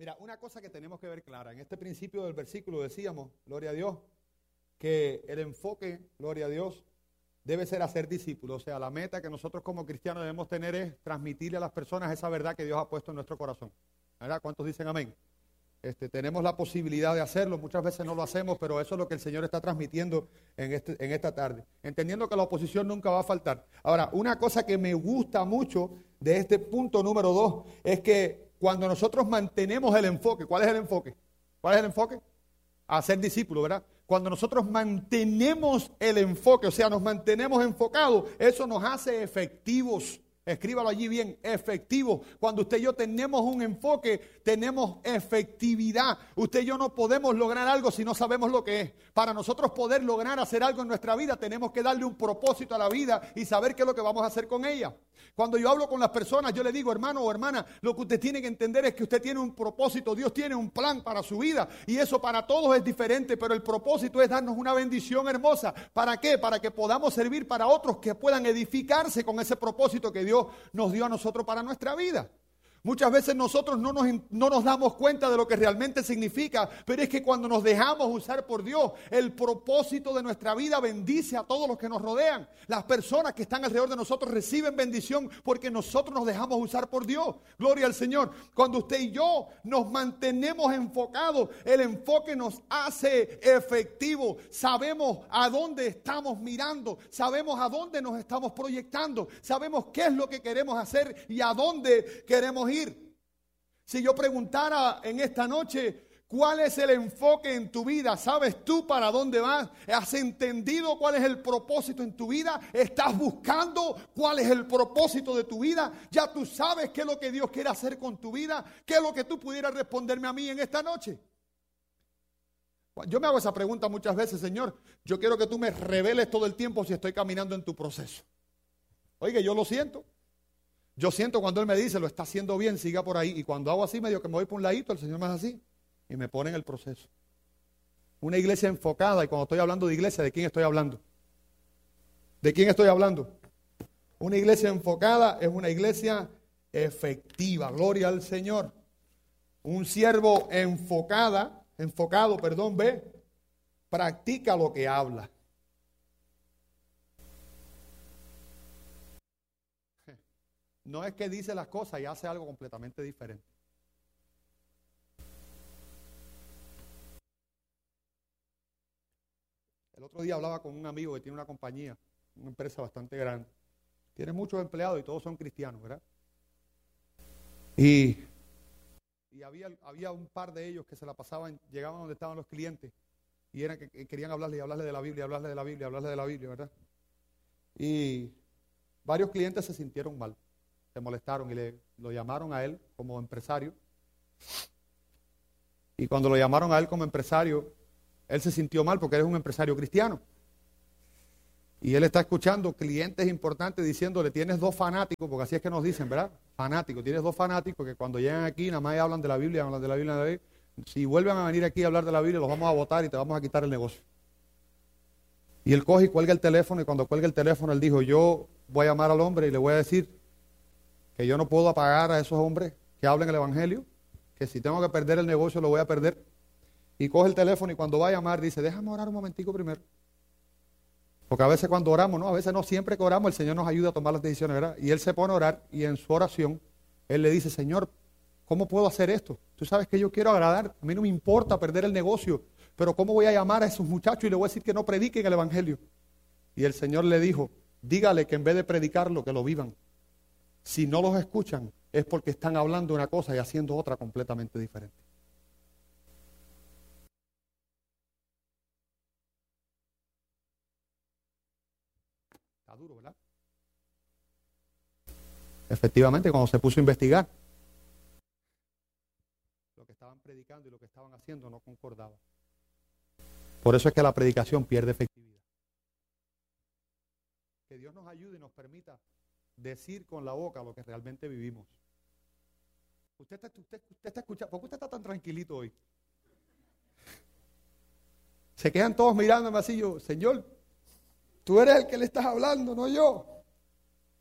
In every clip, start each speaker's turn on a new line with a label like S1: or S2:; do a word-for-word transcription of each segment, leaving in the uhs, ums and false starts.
S1: Mira, una cosa que tenemos que ver clara, en este principio del versículo decíamos, gloria a Dios, que el enfoque, gloria a Dios, debe ser hacer discípulos. O sea, la meta que nosotros como cristianos debemos tener es transmitirle a las personas esa verdad que Dios ha puesto en nuestro corazón. ¿Verdad? ¿Cuántos dicen amén? Este, tenemos la posibilidad de hacerlo, muchas veces no lo hacemos, pero eso es lo que el Señor está transmitiendo en, este, en esta tarde, entendiendo que la oposición nunca va a faltar. Ahora, una cosa que me gusta mucho de este punto número dos es que cuando nosotros mantenemos el enfoque, ¿cuál es el enfoque? ¿Cuál es el enfoque? A ser discípulos, ¿verdad? Cuando nosotros mantenemos el enfoque, o sea, nos mantenemos enfocados, eso nos hace efectivos. Escríbalo allí bien, efectivo. Cuando usted y yo tenemos un enfoque, tenemos efectividad. Usted y yo no podemos lograr algo si no sabemos lo que es. Para nosotros poder lograr hacer algo en nuestra vida, tenemos que darle un propósito a la vida y saber qué es lo que vamos a hacer con ella. Cuando yo hablo con las personas, yo le digo, hermano o hermana, lo que usted tiene que entender es que usted tiene un propósito. Dios tiene un plan para su vida y eso para todos es diferente, pero el propósito es darnos una bendición hermosa. ¿Para qué? Para que podamos servir para otros que puedan edificarse con ese propósito que Dios nos dio a nosotros para nuestra vida. Muchas veces nosotros no nos, no nos damos cuenta de lo que realmente significa, pero es que cuando nos dejamos usar por Dios, el propósito de nuestra vida bendice a todos los que nos rodean. Las personas que están alrededor de nosotros reciben bendición porque nosotros nos dejamos usar por Dios. Gloria al Señor. Cuando usted y yo nos mantenemos enfocados, el enfoque nos hace efectivo. Sabemos a dónde estamos mirando, sabemos a dónde nos estamos proyectando, sabemos qué es lo que queremos hacer y a dónde queremos ir. Ir. Si yo preguntara en esta noche, ¿cuál es el enfoque en tu vida? ¿Sabes tú para dónde vas? ¿Has entendido cuál es el propósito en tu vida? ¿Estás buscando cuál es el propósito de tu vida? ¿Ya tú sabes qué es lo que Dios quiere hacer con tu vida? ¿Qué es lo que tú pudieras responderme a mí en esta noche? Yo me hago esa pregunta muchas veces, Señor. Yo quiero que tú me reveles todo el tiempo si estoy caminando en tu proceso. Oiga, yo lo siento. Yo siento cuando Él me dice, lo está haciendo bien, siga por ahí. Y cuando hago así, medio que me voy por un ladito, el Señor me hace así y me pone en el proceso. Una iglesia enfocada, y cuando estoy hablando de iglesia, ¿de quién estoy hablando? ¿De quién estoy hablando? Una iglesia enfocada es una iglesia efectiva, gloria al Señor. Un siervo enfocada, enfocado, perdón, ve, practica lo que habla. No es que dice las cosas y hace algo completamente diferente. El otro día hablaba con un amigo que tiene una compañía, una empresa bastante grande. Tiene muchos empleados y todos son cristianos, ¿verdad? Y, y había, había un par de ellos que se la pasaban, llegaban donde estaban los clientes y eran que, que querían hablarle y hablarle de la Biblia, hablarle de la Biblia, hablarle de la Biblia, ¿verdad? Y varios clientes se sintieron mal. Se molestaron y le, lo llamaron a él como empresario. Y cuando lo llamaron a él como empresario, él se sintió mal porque él es un empresario cristiano. Y él está escuchando clientes importantes diciéndole, tienes dos fanáticos, porque así es que nos dicen, ¿verdad? Fanáticos, tienes dos fanáticos que cuando llegan aquí nada más hablan de la Biblia, hablan de la Biblia, de la Biblia. Si vuelven a venir aquí a hablar de la Biblia, los vamos a botar y te vamos a quitar el negocio. Y él coge y cuelga el teléfono, y cuando cuelga el teléfono él dijo, yo voy a llamar al hombre y le voy a decir que yo no puedo apagar a esos hombres que hablen el evangelio, que si tengo que perder el negocio lo voy a perder. Y coge el teléfono y cuando va a llamar dice, déjame orar un momentico primero. Porque a veces cuando oramos, no, a veces no, siempre que oramos el Señor nos ayuda a tomar las decisiones, ¿verdad? Y él se pone a orar y en su oración él le dice, Señor, ¿cómo puedo hacer esto? Tú sabes que yo quiero agradar, a mí no me importa perder el negocio, pero ¿cómo voy a llamar a esos muchachos y le voy a decir que no prediquen el evangelio? Y el Señor le dijo, dígale que en vez de predicarlo, que lo vivan. Si no los escuchan, es porque están hablando una cosa y haciendo otra completamente diferente. Está duro, ¿verdad? Efectivamente, cuando se puso a investigar, lo que estaban predicando y lo que estaban haciendo no concordaba. Por eso es que la predicación pierde efectividad. Que Dios nos ayude y nos permita decir con la boca lo que realmente vivimos. Usted está, usted, usted está escuchando, ¿por qué usted está tan tranquilito hoy? Se quedan todos mirándome así, yo, Señor, tú eres el que le estás hablando, no yo.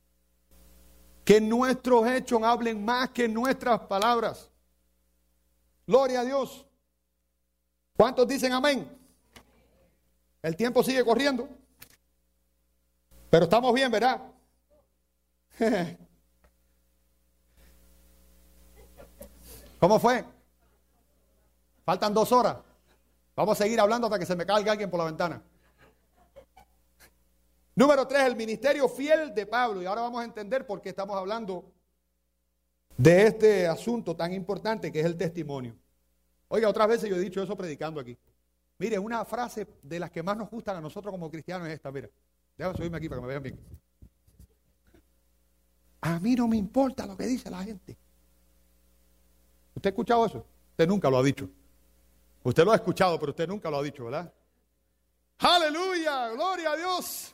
S1: Que nuestros hechos hablen más que nuestras palabras. Gloria a Dios. ¿Cuántos dicen amén? El tiempo sigue corriendo. Pero estamos bien, ¿verdad? ¿Cómo fue? Faltan dos horas. Vamos a seguir hablando hasta que se me caiga alguien por la ventana. Número tres, el ministerio fiel de Pablo. Y ahora vamos a entender por qué estamos hablando de este asunto tan importante que es el testimonio. Oiga, otras veces yo he dicho eso predicando aquí. Mire, una frase de las que más nos gustan a nosotros como cristianos es esta, mira. Déjame subirme aquí para que me vean bien. A mí no me importa lo que dice la gente. ¿Usted ha escuchado eso? Usted nunca lo ha dicho. Usted lo ha escuchado, pero usted nunca lo ha dicho, ¿verdad? ¡Aleluya! ¡Gloria a Dios!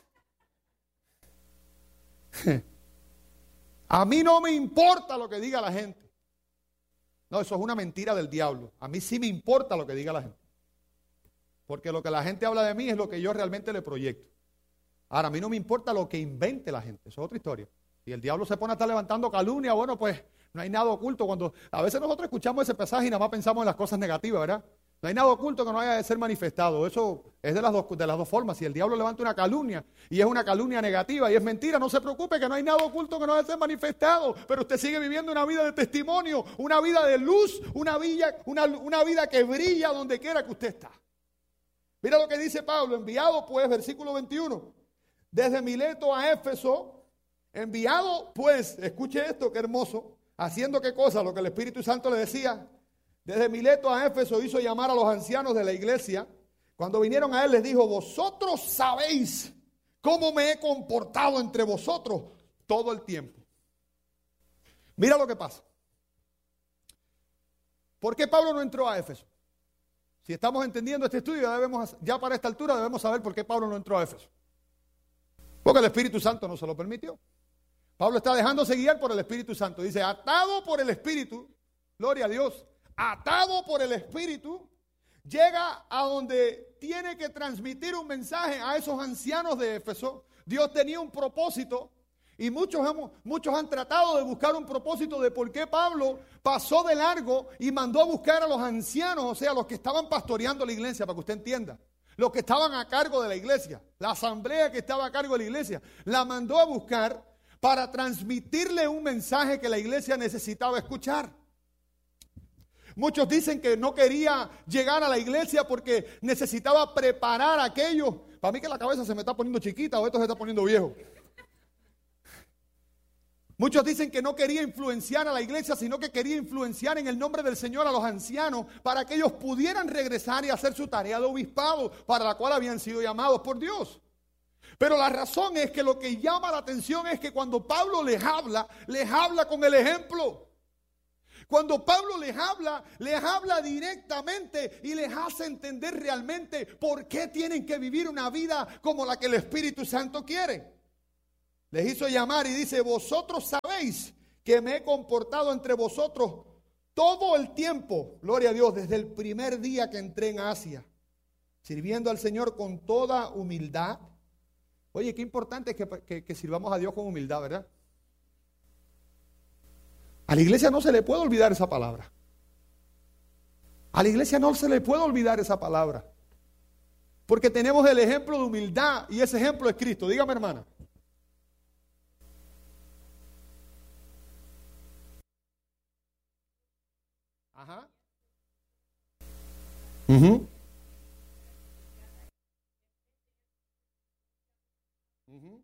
S1: A mí no me importa lo que diga la gente. No, eso es una mentira del diablo. A mí sí me importa lo que diga la gente. Porque lo que la gente habla de mí es lo que yo realmente le proyecto. Ahora, a mí no me importa lo que invente la gente. Eso es otra historia. Si el diablo se pone a estar levantando calumnia, bueno, pues no hay nada oculto. Cuando a veces nosotros escuchamos ese pasaje y nada más pensamos en las cosas negativas, ¿verdad? No hay nada oculto que no haya de ser manifestado. Eso es de las dos, de las dos formas. Si el diablo levanta una calumnia y es una calumnia negativa y es mentira, no se preocupe que no hay nada oculto que no haya de ser manifestado. Pero usted sigue viviendo una vida de testimonio, una vida de luz, una vida, una, una vida que brilla donde quiera que usted está. Mira lo que dice Pablo, enviado pues, versículo veintiuno, desde Mileto a Éfeso, enviado pues, escuche esto, qué hermoso, haciendo qué cosa, lo que el Espíritu Santo le decía. Desde Mileto a Éfeso hizo llamar a los ancianos de la iglesia. Cuando vinieron a él les dijo, vosotros sabéis cómo me he comportado entre vosotros todo el tiempo. Mira lo que pasa. ¿Por qué Pablo no entró a Éfeso? Si estamos entendiendo este estudio, ya, debemos, ya para esta altura debemos saber por qué Pablo no entró a Éfeso. Porque el Espíritu Santo no se lo permitió. Pablo está dejándose guiar por el Espíritu Santo. Dice, atado por el Espíritu, gloria a Dios, atado por el Espíritu, llega a donde tiene que transmitir un mensaje a esos ancianos de Éfeso. Dios tenía un propósito y muchos, hemos, muchos han tratado de buscar un propósito de por qué Pablo pasó de largo y mandó a buscar a los ancianos, o sea, los que estaban pastoreando la iglesia, para que usted entienda. Los que estaban a cargo de la iglesia, la asamblea que estaba a cargo de la iglesia, la mandó a buscar para transmitirle un mensaje que la iglesia necesitaba escuchar. Muchos dicen que no quería llegar a la iglesia porque necesitaba preparar a aquellos. Para mí que la cabeza se me está poniendo chiquita o esto se está poniendo viejo. Muchos dicen que no quería influenciar a la iglesia, sino que quería influenciar en el nombre del Señor a los ancianos para que ellos pudieran regresar y hacer su tarea de obispado para la cual habían sido llamados por Dios. Pero la razón es que lo que llama la atención es que cuando Pablo les habla, les habla con el ejemplo. Cuando Pablo les habla, les habla directamente y les hace entender realmente por qué tienen que vivir una vida como la que el Espíritu Santo quiere. Les hizo llamar y dice, vosotros sabéis que me he comportado entre vosotros todo el tiempo, gloria a Dios, desde el primer día que entré en Asia, sirviendo al Señor con toda humildad. Oye, qué importante es que, que, que sirvamos a Dios con humildad, ¿verdad? A la iglesia no se le puede olvidar esa palabra. A la iglesia no se le puede olvidar esa palabra. Porque tenemos el ejemplo de humildad y ese ejemplo es Cristo. Dígame, hermana. Ajá. Uh-huh. Uh-huh.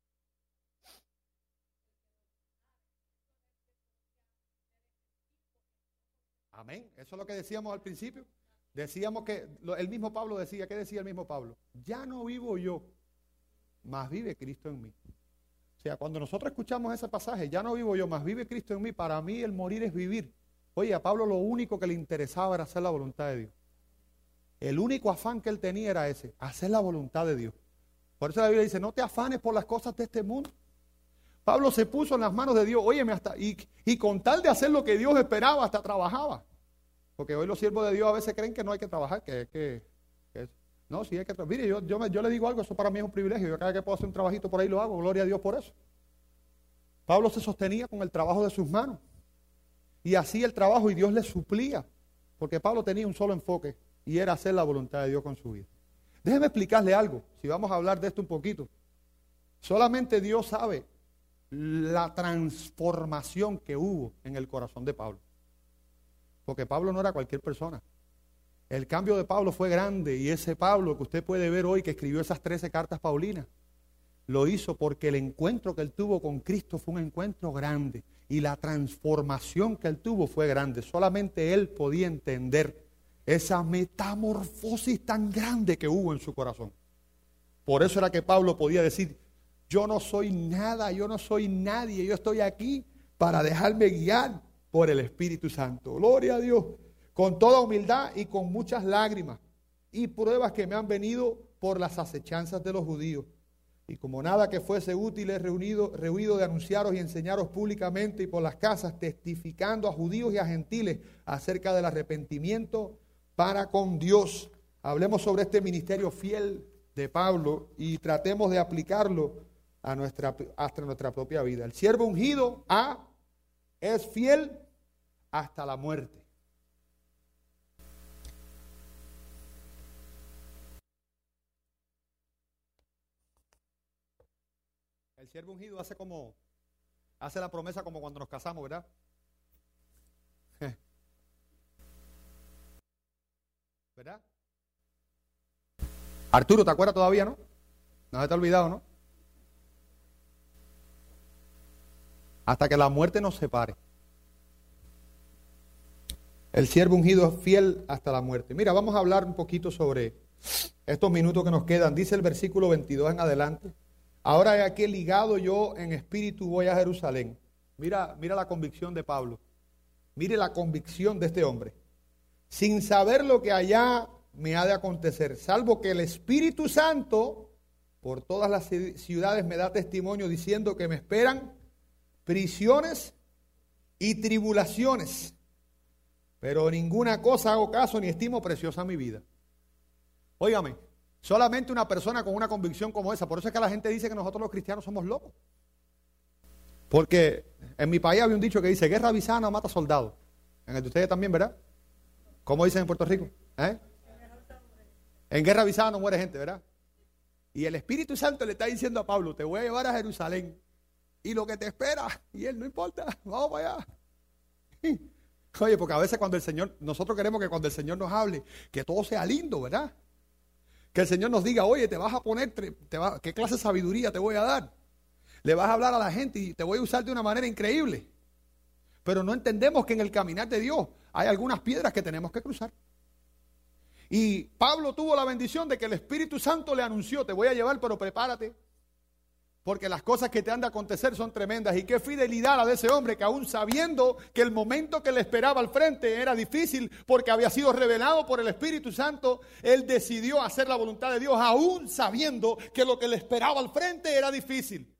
S1: Amén. Eso es lo que decíamos al principio. Decíamos que lo, el mismo Pablo decía, ¿qué decía el mismo Pablo? Ya no vivo yo, mas vive Cristo en mí. O sea, cuando nosotros escuchamos ese pasaje, ya no vivo yo, mas vive Cristo en mí, para mí el morir es vivir. Oye, a Pablo lo único que le interesaba era hacer la voluntad de Dios. El único afán que él tenía era ese, hacer la voluntad de Dios. Por eso la Biblia dice, no te afanes por las cosas de este mundo. Pablo se puso en las manos de Dios, óyeme, hasta, y, y con tal de hacer lo que Dios esperaba, hasta trabajaba. Porque hoy los siervos de Dios a veces creen que no hay que trabajar, que, que, que no, sí hay que trabajar. Mire, yo, yo, yo le digo algo, eso para mí es un privilegio, yo cada vez que puedo hacer un trabajito por ahí lo hago, gloria a Dios por eso. Pablo se sostenía con el trabajo de sus manos, y hacía el trabajo y Dios le suplía. Porque Pablo tenía un solo enfoque y era hacer la voluntad de Dios con su vida. Déjeme explicarle algo, si vamos a hablar de esto un poquito. Solamente Dios sabe la transformación que hubo en el corazón de Pablo. Porque Pablo no era cualquier persona. El cambio de Pablo fue grande y ese Pablo que usted puede ver hoy que escribió esas trece cartas paulinas, lo hizo porque el encuentro que él tuvo con Cristo fue un encuentro grande y la transformación que él tuvo fue grande. Solamente él podía entender esa metamorfosis tan grande que hubo en su corazón. Por eso era que Pablo podía decir, yo no soy nada, yo no soy nadie, yo estoy aquí para dejarme guiar por el Espíritu Santo. Gloria a Dios. Con toda humildad y con muchas lágrimas y pruebas que me han venido por las acechanzas de los judíos. Y como nada que fuese útil he reunido, rehuido de anunciaros y enseñaros públicamente y por las casas, testificando a judíos y a gentiles acerca del arrepentimiento para con Dios. Hablemos sobre este ministerio fiel de Pablo y tratemos de aplicarlo a nuestra, hasta nuestra propia vida. El siervo ungido A es fiel hasta la muerte. El siervo ungido hace como, hace la promesa como cuando nos casamos, ¿verdad? ¿Verdad? Arturo, ¿te acuerdas todavía, no? No se te ha olvidado, ¿no? Hasta que la muerte nos separe. El siervo ungido es fiel hasta la muerte. Mira, vamos a hablar un poquito sobre estos minutos que nos quedan. Dice el versículo veintidós en adelante. Ahora he aquí ligado yo en espíritu voy a Jerusalén. Mira, mira la convicción de Pablo. Mire la convicción de este hombre. Sin saber lo que allá me ha de acontecer, salvo que el Espíritu Santo por todas las ciudades me da testimonio diciendo que me esperan prisiones y tribulaciones. Pero ninguna cosa hago caso ni estimo preciosa mi vida. Óigame. Solamente una persona con una convicción como esa. Por eso es que la gente dice que nosotros los cristianos somos locos. Porque en mi país había un dicho que dice, guerra avisada mata soldados. En el de ustedes también, ¿verdad? ¿Cómo dicen en Puerto Rico? ¿Eh? En guerra avisada no muere gente, ¿verdad? Y el Espíritu Santo le está diciendo a Pablo, te voy a llevar a Jerusalén. Y lo que te espera, y él no importa, vamos para allá. Oye, porque a veces cuando el Señor, nosotros queremos que cuando el Señor nos hable, que todo sea lindo, ¿verdad? Que el Señor nos diga, oye, te vas a poner, te va, ¿qué clase de sabiduría te voy a dar? Le vas a hablar a la gente y te voy a usar de una manera increíble. Pero no entendemos que en el caminar de Dios hay algunas piedras que tenemos que cruzar. Y Pablo tuvo la bendición de que el Espíritu Santo le anunció, te voy a llevar, pero prepárate. Porque las cosas que te han de acontecer son tremendas. Y qué fidelidad la de ese hombre que aún sabiendo que el momento que le esperaba al frente era difícil porque había sido revelado por el Espíritu Santo, él decidió hacer la voluntad de Dios aún sabiendo que lo que le esperaba al frente era difícil.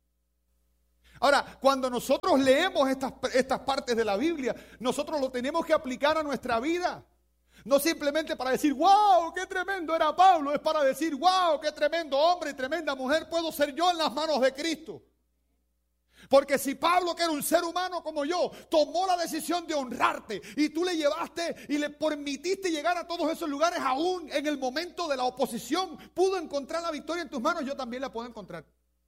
S1: Ahora, cuando nosotros leemos estas, estas partes de la Biblia, nosotros lo tenemos que aplicar a nuestra vida. No simplemente para decir, wow, qué tremendo era Pablo. Es para decir, wow, qué tremendo hombre y tremenda mujer puedo ser yo en las manos de Cristo. Porque si Pablo, que era un ser humano como yo, tomó la decisión de honrarte y tú le llevaste y le permitiste llegar a todos esos lugares, aún en el momento de la oposición, pudo encontrar la victoria en tus manos, yo también la puedo encontrar.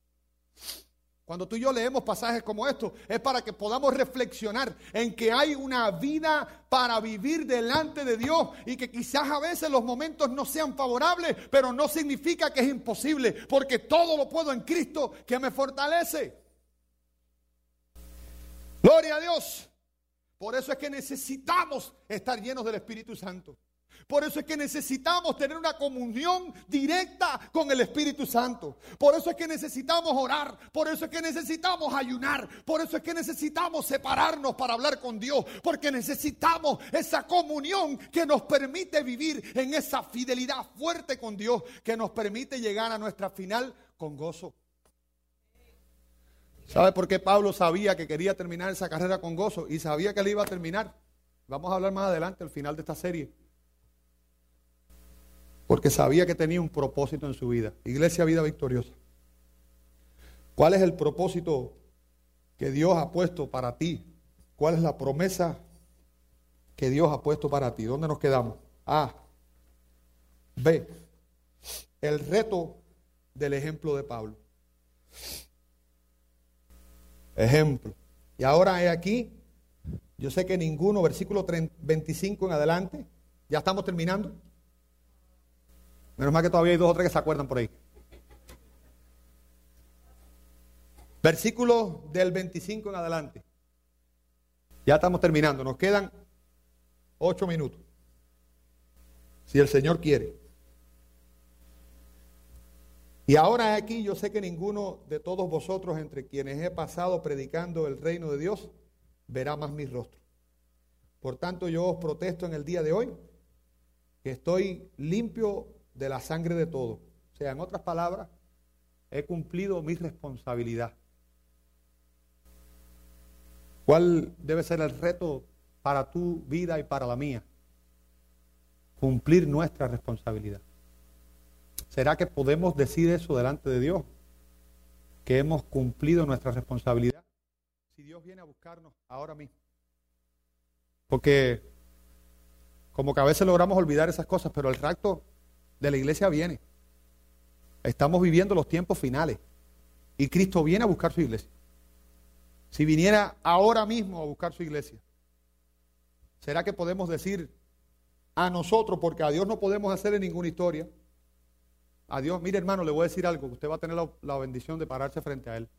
S1: Cuando tú y yo leemos pasajes como estos, es para que podamos reflexionar en que hay una vida para vivir delante de Dios y que quizás a veces los momentos no sean favorables, pero no significa que es imposible, porque todo lo puedo en Cristo que me fortalece. Gloria a Dios. Por eso es que necesitamos estar llenos del Espíritu Santo. Por eso es que necesitamos tener una comunión directa con el Espíritu Santo. Por eso es que necesitamos orar. Por eso es que necesitamos ayunar. Por eso es que necesitamos separarnos para hablar con Dios. Porque necesitamos esa comunión que nos permite vivir en esa fidelidad fuerte con Dios, que nos permite llegar a nuestra final con gozo. ¿Sabe por qué Pablo sabía que quería terminar esa carrera con gozo? Y sabía que le iba a terminar. Vamos a hablar más adelante, al final de esta serie. Porque sabía que tenía un propósito en su vida. Iglesia Vida Victoriosa. ¿Cuál es el propósito que Dios ha puesto para ti? ¿Cuál es la promesa que Dios ha puesto para ti. ¿Dónde nos quedamos? A. B. El reto del ejemplo de Pablo. Ejemplo. Y ahora he aquí, yo sé que ninguno, versículo veinticinco en adelante, ya estamos terminando. Menos mal que todavía hay dos o tres que se acuerdan por ahí. Versículo del veinticinco en adelante. Ya estamos terminando, nos quedan ocho minutos. Si el Señor quiere. Y ahora aquí yo sé que ninguno de todos vosotros entre quienes he pasado predicando el reino de Dios verá más mi rostro. Por tanto yo os protesto en el día de hoy que estoy limpio de la sangre de todos. O sea, en otras palabras, he cumplido mi responsabilidad. ¿Cuál debe ser el reto para tu vida y para la mía? Cumplir nuestra responsabilidad. ¿Será que podemos decir eso delante de Dios? Que hemos cumplido nuestra responsabilidad. Si Dios viene a buscarnos ahora mismo. Porque como que a veces logramos olvidar esas cosas, pero el rapto de la iglesia viene. Estamos viviendo los tiempos finales. Y Cristo viene a buscar su iglesia. Si viniera ahora mismo a buscar su iglesia, ¿será que podemos decir a nosotros, porque a Dios no podemos hacerle ninguna historia? A Dios, mire hermano, le voy a decir algo, usted va a tener la, la bendición de pararse frente a Él.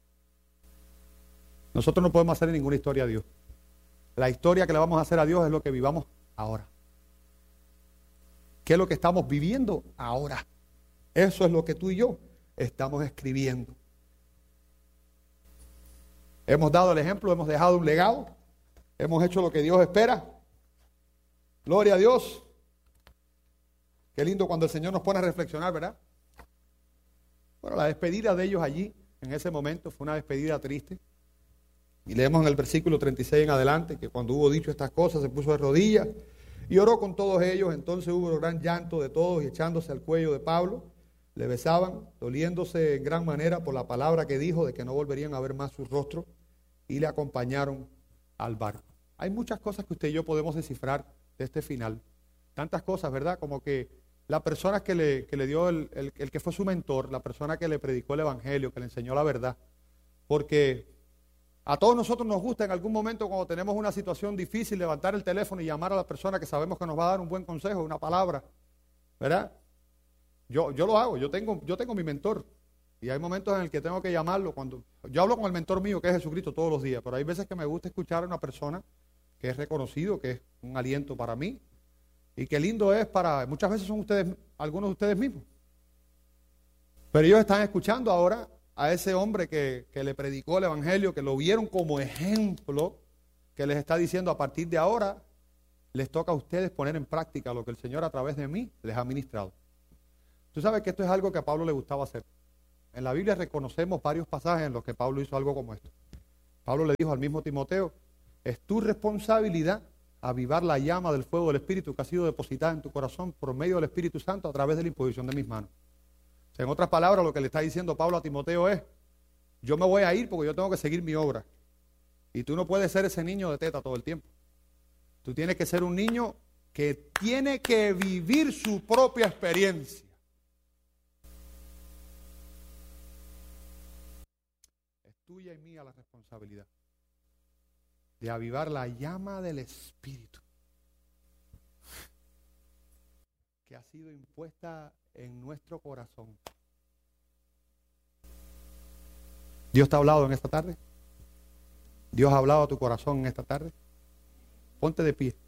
S1: Nosotros no podemos hacerle ninguna historia a Dios. La historia que le vamos a hacer a Dios es lo que vivamos ahora. ¿Qué es lo que estamos viviendo ahora? Eso es lo que tú y yo estamos escribiendo. Hemos dado el ejemplo, hemos dejado un legado, hemos hecho lo que Dios espera. Gloria a Dios. Qué lindo cuando el Señor nos pone a reflexionar, ¿verdad? Bueno, la despedida de ellos allí, en ese momento, fue una despedida triste. Y leemos en el versículo treinta y seis en adelante, que cuando hubo dicho estas cosas, se puso de rodillas y oró con todos ellos. Entonces hubo gran llanto de todos y echándose al cuello de Pablo, le besaban, doliéndose en gran manera por la palabra que dijo de que no volverían a ver más su rostro, y le acompañaron al barco. Hay muchas cosas que usted y yo podemos descifrar de este final. Tantas cosas, ¿verdad? Como que la persona que le, que le dio, el, el, el que fue su mentor, la persona que le predicó el evangelio, que le enseñó la verdad. Porque a todos nosotros nos gusta en algún momento, cuando tenemos una situación difícil, levantar el teléfono y llamar a la persona que sabemos que nos va a dar un buen consejo, una palabra, ¿verdad? Yo, yo lo hago, yo tengo, yo tengo mi mentor. Y hay momentos en el que tengo que llamarlo. Cuando yo hablo con el mentor mío, que es Jesucristo, todos los días. Pero hay veces que me gusta escuchar a una persona que es reconocido, que es un aliento para mí. Y qué lindo es para, muchas veces son ustedes, algunos de ustedes mismos. Pero ellos están escuchando ahora a ese hombre que, que le predicó el evangelio, que lo vieron como ejemplo, que les está diciendo a partir de ahora, les toca a ustedes poner en práctica lo que el Señor a través de mí les ha ministrado. Tú sabes que esto es algo que a Pablo le gustaba hacer. En la Biblia reconocemos varios pasajes en los que Pablo hizo algo como esto. Pablo le dijo al mismo Timoteo, es tu responsabilidad avivar la llama del fuego del Espíritu que ha sido depositada en tu corazón por medio del Espíritu Santo a través de la imposición de mis manos. O sea, en otras palabras, lo que le está diciendo Pablo a Timoteo es, yo me voy a ir porque yo tengo que seguir mi obra. Y tú no puedes ser ese niño de teta todo el tiempo. Tú tienes que ser un niño que tiene que vivir su propia experiencia. Tuya y mía la responsabilidad de avivar la llama del Espíritu que ha sido impuesta en nuestro corazón. ¿Dios te ha hablado en esta tarde? ¿Dios ha hablado a tu corazón en esta tarde? Ponte de pie.